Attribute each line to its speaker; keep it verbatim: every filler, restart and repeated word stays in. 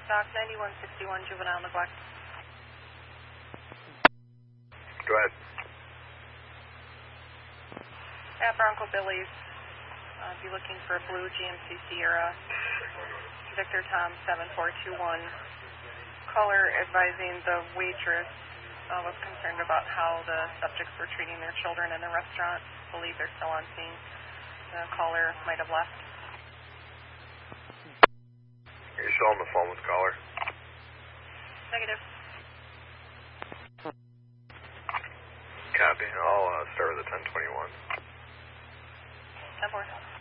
Speaker 1: Doc ninety-one sixty-one, juvenile neglect.
Speaker 2: Go ahead.
Speaker 1: At Bronco Billy's, uh, be looking for a blue G M C Sierra, Victor Tom seven four two one. Caller advising the waitress uh, was concerned about how the subjects were treating their children in the restaurant. Believe they're still on scene. The caller might have left.
Speaker 2: Are you still on the phone with the caller?
Speaker 1: Negative.
Speaker 2: Copy. I'll uh, start with the ten twenty-one.
Speaker 1: ten four.